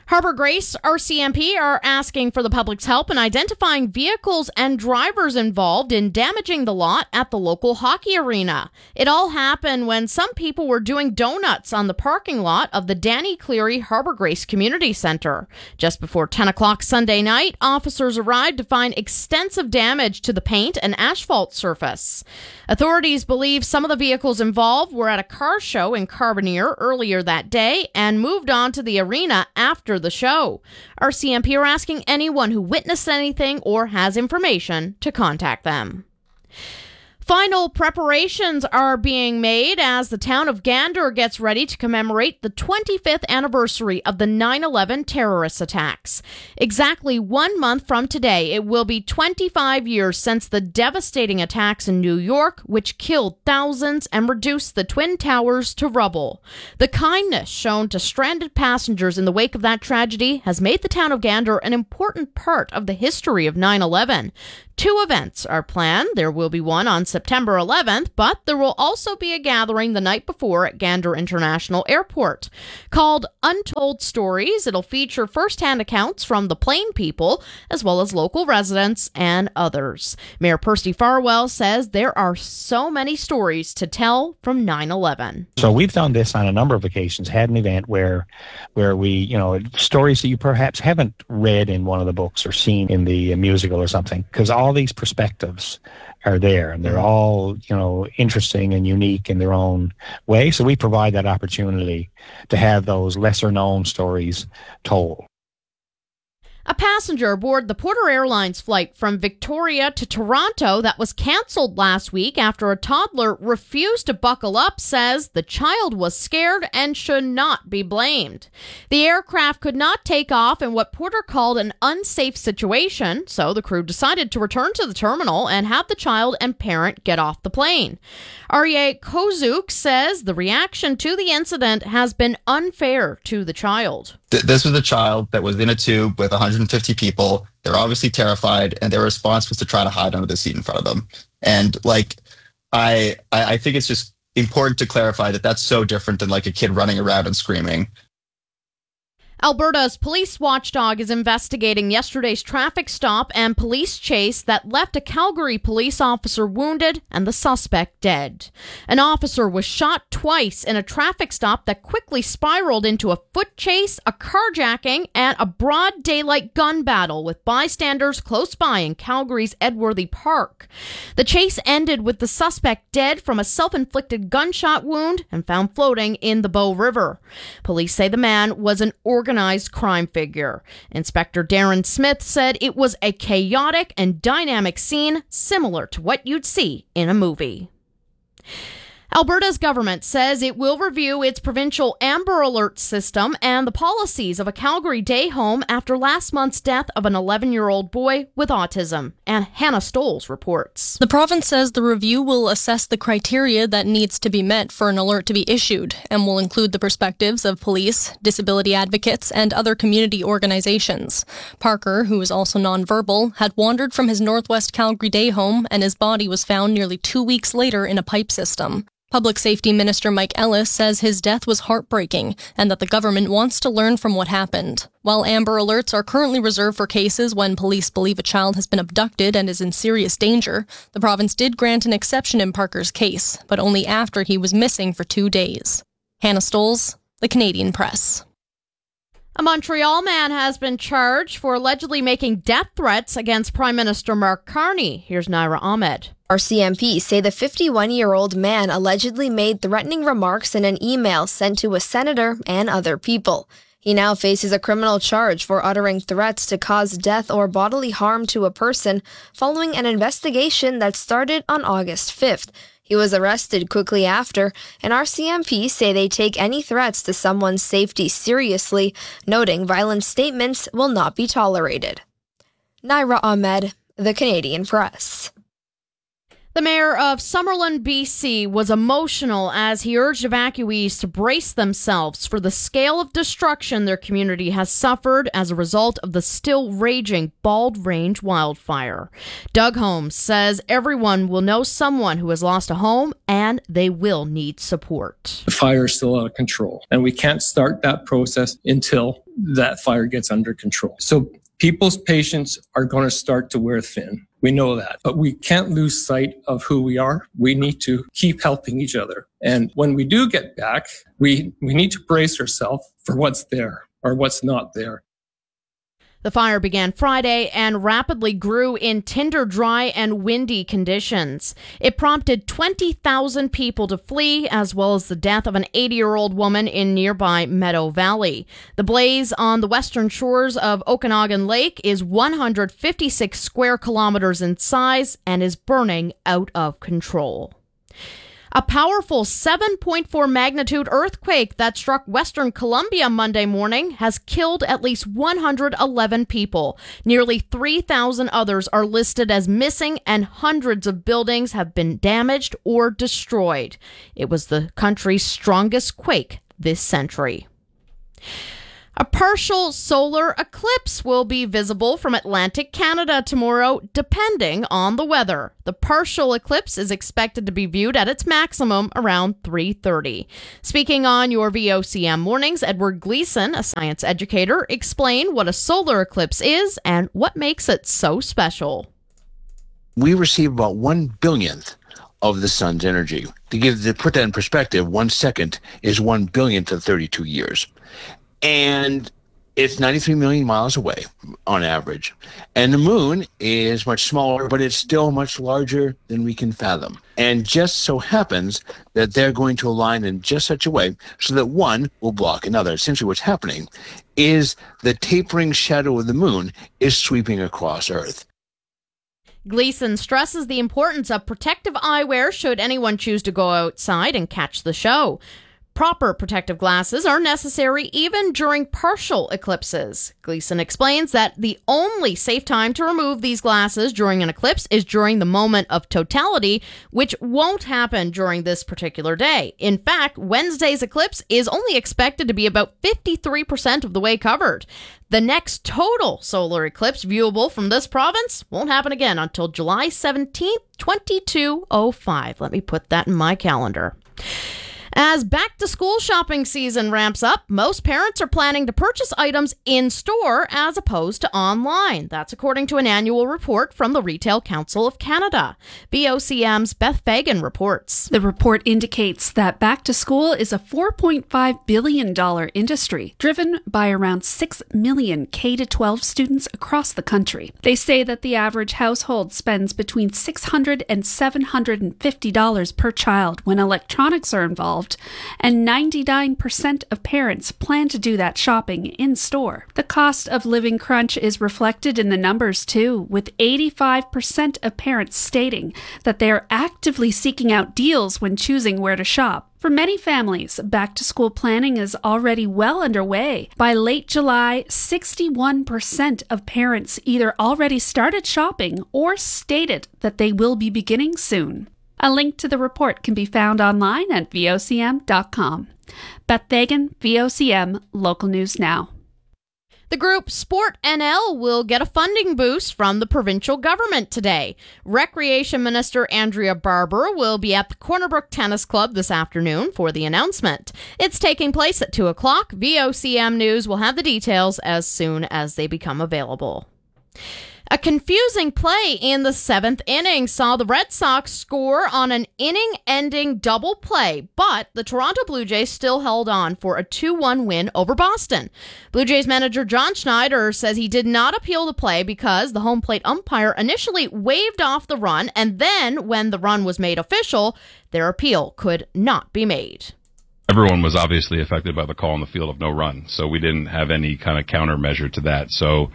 Harbor Grace RCMP are asking for the public's help in identifying vehicles and drivers involved in damaging the lot at the local hockey arena. It all happened when some people were doing donuts on the parking lot of the Danny Cleary Harbor Grace Community Center. Just before 10 o'clock Sunday night, officers arrived to find extensive damage to the paint and asphalt surface. Authorities believe some of the vehicles involved were at a car show in Carbonear earlier that day and moved on to the arena after the show. RCMP are asking anyone who witnessed anything or has information to contact them. Final preparations are being made as the town of Gander gets ready to commemorate the 25th anniversary of the 9/11 terrorist attacks. Exactly 1 month from today, it will be 25 years since the devastating attacks in New York, which killed thousands and reduced the Twin Towers to rubble. The kindness shown to stranded passengers in the wake of that tragedy has made the town of Gander an important part of the history of 9/11. 2 events are planned. There will be one on September 11th, but there will also be a gathering the night before at Gander International Airport. Called Untold Stories, it'll feature first-hand accounts from the plane people, as well as local residents and others. Mayor Percy Farwell says there are so many stories to tell from 9/11. So we've done this on a number of occasions, had an event where we, stories that you perhaps haven't read in one of the books or seen in the musical or something, because all these perspectives are there and they're all, interesting and unique in their own way. So we provide that opportunity to have those lesser known stories told. A passenger aboard the Porter Airlines flight from Victoria to Toronto that was canceled last week after a toddler refused to buckle up says the child was scared and should not be blamed. The aircraft could not take off in what Porter called an unsafe situation, so the crew decided to return to the terminal and have the child and parent get off the plane. Aryeh Kozuk says the reaction to the incident has been unfair to the child. This was a child that was in a tube with 150 people. They're obviously terrified, and their response was to try to hide under the seat in front of them. And I think it's just important to clarify that that's so different than like a kid running around and screaming. Alberta's police watchdog is investigating yesterday's traffic stop and police chase that left a Calgary police officer wounded and the suspect dead. An officer was shot twice in a traffic stop that quickly spiraled into a foot chase, a carjacking, and a broad daylight gun battle with bystanders close by in Calgary's Edworthy Park. The chase ended with the suspect dead from a self-inflicted gunshot wound and found floating in the Bow River. Police say the man was an organized crime figure. Inspector Darren Smith said it was a chaotic and dynamic scene similar to what you'd see in a movie. Alberta's government says it will review its provincial Amber Alert system and the policies of a Calgary day home after last month's death of an 11-year-old boy with autism. And Hannah Stoles reports. The province says the review will assess the criteria that needs to be met for an alert to be issued and will include the perspectives of police, disability advocates, and other community organizations. Parker, who is also nonverbal, had wandered from his Northwest Calgary day home and his body was found nearly 2 weeks later in a pipe system. Public Safety Minister Mike Ellis says his death was heartbreaking and that the government wants to learn from what happened. While Amber Alerts are currently reserved for cases when police believe a child has been abducted and is in serious danger, the province did grant an exception in Parker's case, but only after he was missing for 2 days. Hannah Stoles, The Canadian Press. A Montreal man has been charged for allegedly making death threats against Prime Minister Mark Carney. Here's Naira Ahmed. RCMP say the 51-year-old man allegedly made threatening remarks in an email sent to a senator and other people. He now faces a criminal charge for uttering threats to cause death or bodily harm to a person following an investigation that started on August 5th. He was arrested quickly after, and RCMP say they take any threats to someone's safety seriously, noting violent statements will not be tolerated. Naira Ahmed, The Canadian Press. The mayor of Summerlin, BC, was emotional as he urged evacuees to brace themselves for the scale of destruction their community has suffered as a result of the still raging Bald Range wildfire. Doug Holmes says everyone will know someone who has lost a home and they will need support. The fire is still out of control, and we can't start that process until that fire gets under control. So people's patience are going to start to wear thin. We know that, but we can't lose sight of who we are. We need to keep helping each other. And when we do get back, we need to brace ourselves for what's there or what's not there. The fire began Friday and rapidly grew in tinder dry and windy conditions. It prompted 20,000 people to flee, as well as the death of an 80-year-old woman in nearby Meadow Valley. The blaze on the western shores of Okanagan Lake is 156 square kilometers in size and is burning out of control. A powerful 7.4 magnitude earthquake that struck western Colombia Monday morning has killed at least 111 people. Nearly 3,000 others are listed as missing, and hundreds of buildings have been damaged or destroyed. It was the country's strongest quake this century. A partial solar eclipse will be visible from Atlantic Canada tomorrow, depending on the weather. The partial eclipse is expected to be viewed at its maximum around 3:30. Speaking on your VOCM mornings, Edward Gleason, a science educator, explained what a solar eclipse is and what makes it so special. We receive about 1/billionth of the sun's energy. To put that in perspective, 1 second is 1/billionth of 32 years. And it's 93 million miles away on average. And the moon is much smaller, but it's still much larger than we can fathom. And just so happens that they're going to align in just such a way so that one will block another. Essentially what's happening is the tapering shadow of the moon is sweeping across Earth. Gleason stresses the importance of protective eyewear should anyone choose to go outside and catch the show. Proper protective glasses are necessary even during partial eclipses. Gleason explains that the only safe time to remove these glasses during an eclipse is during the moment of totality, which won't happen during this particular day. In fact, Wednesday's eclipse is only expected to be about 53% of the way covered. The next total solar eclipse viewable from this province won't happen again until July 17th, 2205. Let me put that in my calendar. As back-to-school shopping season ramps up, most parents are planning to purchase items in-store as opposed to online. That's according to an annual report from the Retail Council of Canada. VOCM's Beth Fagan reports. The report indicates that back-to-school is a $4.5 billion industry, driven by around 6 million K-12 students across the country. They say that the average household spends between $600 and $750 per child when electronics are involved, and 99% of parents plan to do that shopping in-store. The cost of living crunch is reflected in the numbers too, with 85% of parents stating that they are actively seeking out deals when choosing where to shop. For many families, back-to-school planning is already well underway. By late July, 61% of parents either already started shopping or stated that they will be beginning soon. A link to the report can be found online at vocm.com. Beth Fagan, VOCM, Local News Now. The group Sport NL will get a funding boost from the provincial government today. Recreation Minister Andrea Barber will be at the Cornerbrook Tennis Club this afternoon for the announcement. It's taking place at 2 o'clock. VOCM News will have the details as soon as they become available. A confusing play in the 7th inning saw the Red Sox score on an inning-ending double play, but the Toronto Blue Jays still held on for a 2-1 win over Boston. Blue Jays manager John Schneider says he did not appeal the play because the home plate umpire initially waved off the run, and then when the run was made official, their appeal could not be made. Everyone was obviously affected by the call on the field of no run, so we didn't have any kind of countermeasure to that. So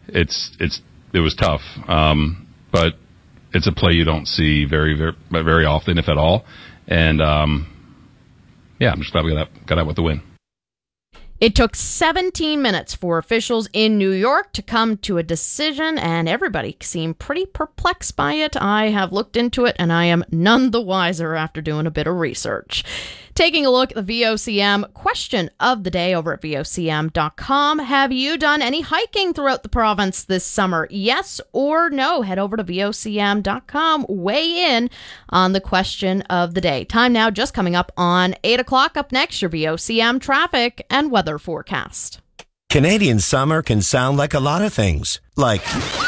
it was tough, but it's a play you don't see very often, if at all. And I'm just glad we got out with the win. It took 17 minutes for officials in New York to come to a decision, and everybody seemed pretty perplexed by it. I have looked into it, and I am none the wiser after doing a bit of research. Taking a look at the VOCM question of the day over at VOCM.com. Have you done any hiking throughout the province this summer? Yes or no? Head over to VOCM.com. Weigh in on the question of the day. Time now just coming up on 8 o'clock. Up next, your VOCM traffic and weather forecast. Canadian summer can sound like a lot of things, like,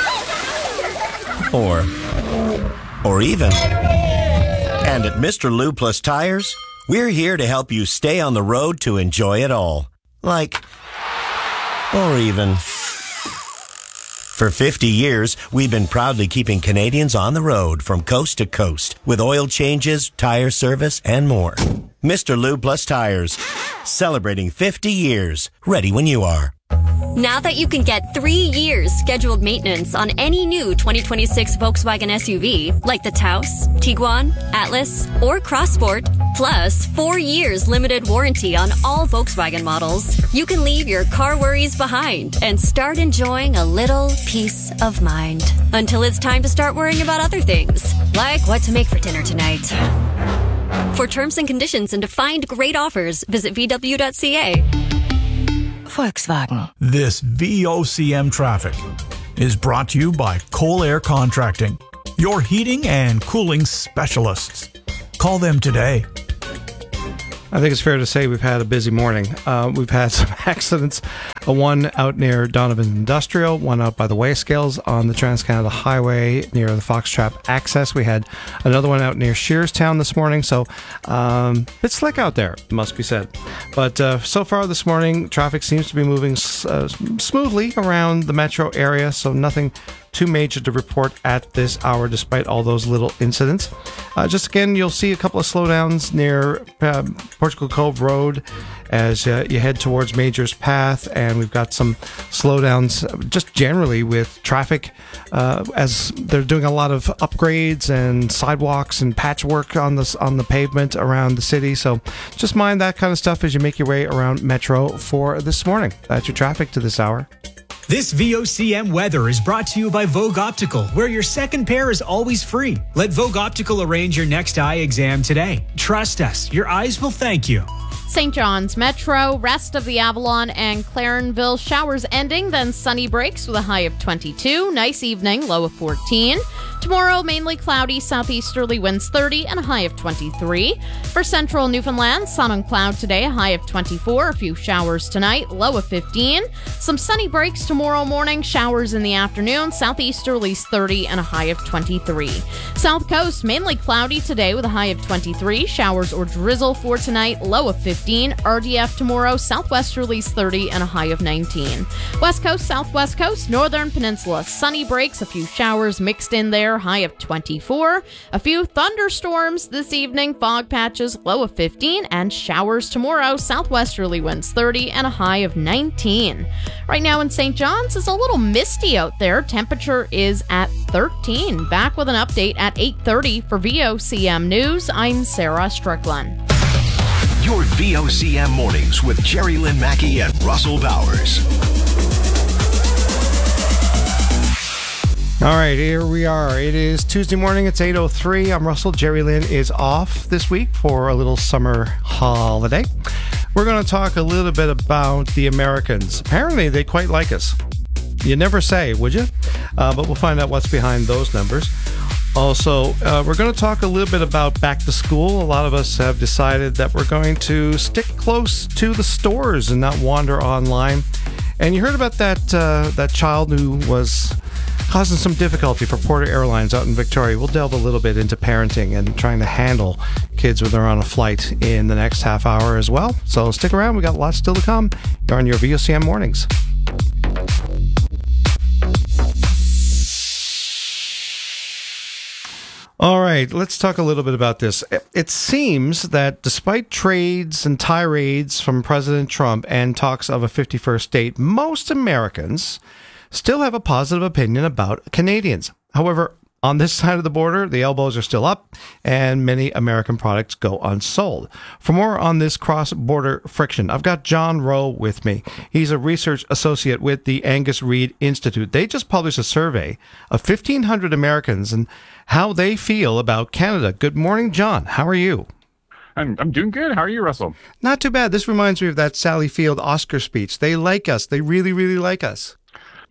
or even. And at Mr. Lube Plus Tires, we're here to help you stay on the road to enjoy it all, like, or even. For 50 years, we've been proudly keeping Canadians on the road from coast to coast with oil changes, tire service, and more. Mr. Lube Plus Tires, celebrating 50 years, ready when you are. Now that you can get 3 years scheduled maintenance on any new 2026 Volkswagen SUV, like the Taos, Tiguan, Atlas, or Crossport, plus 4 years limited warranty on all Volkswagen models, you can leave your car worries behind and start enjoying a little peace of mind. Until it's time to start worrying about other things, like what to make for dinner tonight. For terms and conditions and to find great offers, visit VW.ca. Volkswagen. This VOCM traffic is brought to you by Coal Air Contracting, your heating and cooling specialists. Call them today. I think it's fair to say we've had a busy morning. We've had some accidents. One out near Donovan Industrial, one out by the Wayscales on the Trans-Canada Highway near the Foxtrap access. We had another one out near Shearstown this morning, so it's slick out there, must be said. But so far this morning, traffic seems to be moving smoothly around the metro area, so nothing too major to report at this hour despite all those little incidents. Just again, you'll see a couple of slowdowns near Portugal Cove Road as you head towards Majors Path, and we've got some slowdowns just generally with traffic as they're doing a lot of upgrades and sidewalks and patchwork on the pavement around the city. So just mind that kind of stuff as you make your way around Metro for this morning. That's your traffic to this hour. This VOCM weather is brought to you by Vogue Optical, where your second pair is always free. Let Vogue Optical arrange your next eye exam today. Trust us, your eyes will thank you. St. John's Metro, rest of the Avalon and Clarenville, showers ending, then sunny breaks with a high of 22. Nice evening, low of 14. Tomorrow, mainly cloudy, southeasterly winds 30 and a high of 23. For central Newfoundland, sun and cloud today, a high of 24. A few showers tonight, low of 15. Some sunny breaks tomorrow morning, showers in the afternoon, southeasterlies 30 and a high of 23. South Coast, mainly cloudy today with a high of 23. Showers or drizzle for tonight, low of 15. RDF tomorrow, southwesterlies 30 and a high of 19. West Coast, southwest coast, northern peninsula, sunny breaks, a few showers mixed in there, high of 24. A few thunderstorms this evening, fog patches, low of 15, and showers tomorrow, southwesterly winds 30 and a high of 19. Right now in St. John's, it's a little misty out there. Temperature is at 13. Back with an update at 8:30 for VOCM News. I'm Sarah Strickland. Your VOCM mornings with Jerry Lynn Mackey and Russell Bowers. All right, here we are. It is Tuesday morning. It's 8:03. I'm Russell. Jerry Lynn is off this week for a little summer holiday. We're going to talk a little bit about the Americans. Apparently, they quite like us. You never say, would you? But we'll find out what's behind those numbers. Also, we're going to talk a little bit about back to school. A lot of us have decided that we're going to stick close to the stores and not wander online. And you heard about that child who was causing some difficulty for Porter Airlines out in Victoria. We'll delve a little bit into parenting and trying to handle kids when they're on a flight in the next half hour as well. So stick around. We got lots still to come. You're on your VOCM mornings. All right, let's talk a little bit about this. It seems that despite trades and tirades from President Trump and talks of a 51st state, most Americans still have a positive opinion about Canadians. However, on this side of the border, the elbows are still up, and many American products go unsold. For more on this cross-border friction, I've got John Rowe with me. He's a research associate with the Angus Reid Institute. They just published a survey of 1,500 Americans and how they feel about Canada. Good morning, John. How are you? I'm doing good. How are you, Russell? Not too bad. This reminds me of that Sally Field Oscar speech. They like us. They really, really like us.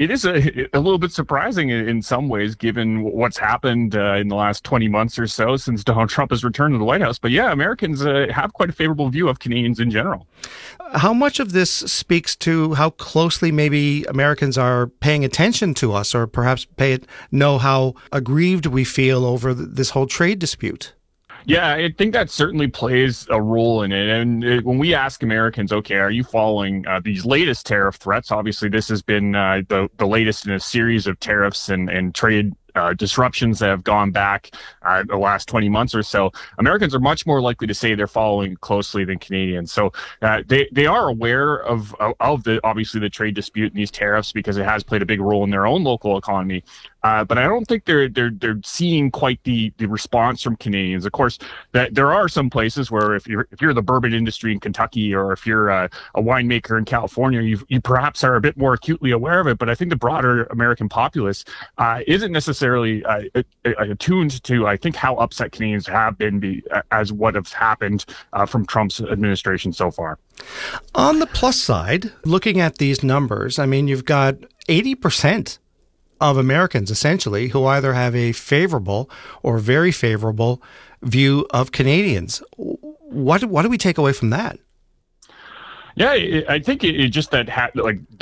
It is a little bit surprising in some ways, given what's happened in the last 20 months or so since Donald Trump has returned to the White House. But yeah, Americans have quite a favorable view of Canadians in general. How much of this speaks to how closely maybe Americans are paying attention to us, or perhaps know how aggrieved we feel over this whole trade dispute? Yeah, I think that certainly plays a role in it. And when we ask Americans, okay, are you following these latest tariff threats? Obviously, this has been the latest in a series of tariffs and trade disruptions that have gone back the last 20 months or so. Americans are much more likely to say they're following closely than Canadians. So they are aware of obviously the trade dispute and these tariffs, because it has played a big role in their own local economy. But I don't think they're seeing quite the response from Canadians. Of course, that there are some places where if you're the bourbon industry in Kentucky, or if you're a winemaker in California, you perhaps are a bit more acutely aware of it. But I think the broader American populace isn't necessarily attuned to, I think, how upset Canadians have been as what has happened from Trump's administration so far. On the plus side, looking at these numbers, I mean, you've got 80% of Americans, essentially, who either have a favorable or very favorable view of Canadians. What do we take away from that? Yeah, I think it just that